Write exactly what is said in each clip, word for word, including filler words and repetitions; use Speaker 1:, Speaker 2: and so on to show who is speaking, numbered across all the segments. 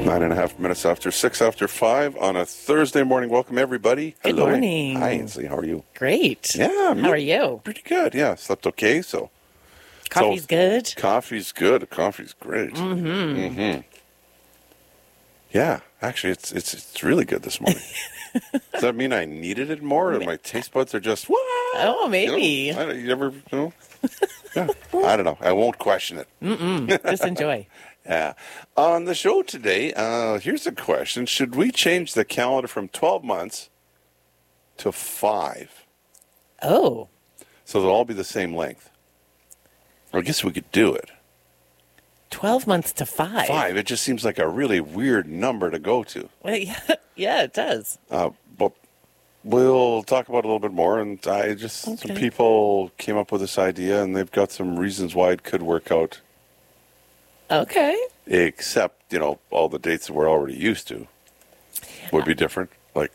Speaker 1: Nine and a half minutes after six after five on a Thursday morning. Welcome, everybody.
Speaker 2: Good
Speaker 1: Hello.
Speaker 2: morning.
Speaker 1: Hi, Ainsley. How are you?
Speaker 2: Great.
Speaker 1: Yeah.
Speaker 2: How are you?
Speaker 1: Pretty good. Yeah. Slept okay. So
Speaker 2: Coffee's
Speaker 1: so,
Speaker 2: good.
Speaker 1: Coffee's good. Coffee's great.
Speaker 2: Mm-hmm.
Speaker 1: Mm-hmm. Yeah. Actually, it's it's it's really good this morning. Does that mean I needed it more, or my taste buds are just what?
Speaker 2: Oh, maybe.
Speaker 1: You, know, I don't, you ever, you know? Yeah. I don't know. I won't question it.
Speaker 2: Mm-mm. Just enjoy.
Speaker 1: Yeah. On the show today, uh, here's a question. Should we change the calendar from twelve months to five?
Speaker 2: Oh.
Speaker 1: So they'll all be the same length. I guess we could do it.
Speaker 2: twelve months to five.
Speaker 1: Five. It just seems like a really weird number to go to.
Speaker 2: Well, yeah, yeah, it does.
Speaker 1: Uh, but we'll talk about it a little bit more. And I just,
Speaker 2: Okay.
Speaker 1: some people came up with this idea, and they've got some reasons why it could work out.
Speaker 2: Okay.
Speaker 1: Except, you know, all the dates that we're already used to would be different. Like,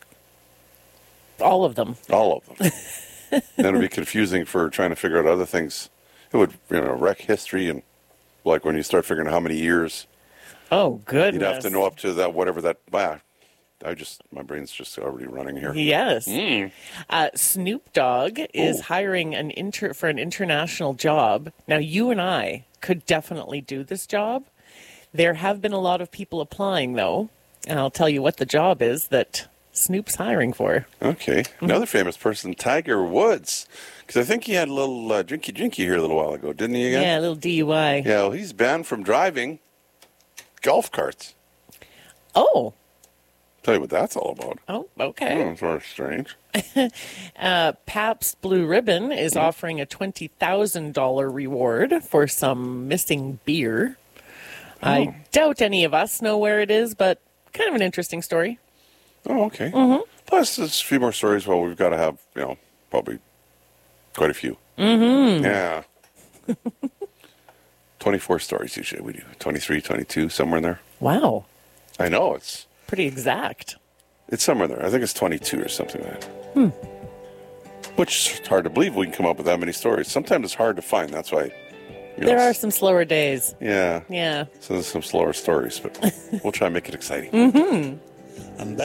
Speaker 2: All of them.
Speaker 1: all of them. Then it'd be confusing for trying to figure out other things. It would, you know, wreck history, and like when you start figuring out how many years,
Speaker 2: Oh, goodness.
Speaker 1: you'd have to know up to that, whatever that, ah, I just, my brain's just already running here.
Speaker 2: Yes.
Speaker 1: Mm.
Speaker 2: Uh, Snoop Dogg is
Speaker 1: Ooh.
Speaker 2: hiring an inter for an international job. Now, you and I could definitely do this job. There have been a lot of people applying, though, and I'll tell you what the job is that Snoop's hiring for.
Speaker 1: Okay. Another famous person, Tiger Woods. Because I think he had a little uh, drinky drinky here a little while ago, didn't he again?
Speaker 2: Yeah, a little D U I.
Speaker 1: Yeah, well, he's banned from driving golf carts.
Speaker 2: Oh.
Speaker 1: Tell you what that's all about.
Speaker 2: Oh, okay.
Speaker 1: Oh, it's sort of strange.
Speaker 2: Uh, Pabst Blue Ribbon is
Speaker 1: Mm-hmm.
Speaker 2: offering a twenty thousand dollars reward for some missing beer.
Speaker 1: Oh.
Speaker 2: I doubt any of us know where it is, but kind of an interesting story.
Speaker 1: Oh, okay.
Speaker 2: Mm-hmm.
Speaker 1: Plus, there's a few more stories. Well, we've got to have, you know, probably quite a few. Mm-hmm. Yeah. twenty-four stories usually we do. twenty-three, twenty-two, somewhere in there.
Speaker 2: Wow.
Speaker 1: I know, it's
Speaker 2: Pretty exact.
Speaker 1: it's somewhere there. I think it's twenty-two or something like that. Hmm. Which is hard to believe we can come up with that many stories. Sometimes it's hard to find. That's why. You know,
Speaker 2: There are some slower days.
Speaker 1: Yeah.
Speaker 2: Yeah.
Speaker 1: So there's some slower stories, but we'll try and make it exciting.
Speaker 2: Mm-hmm.
Speaker 3: And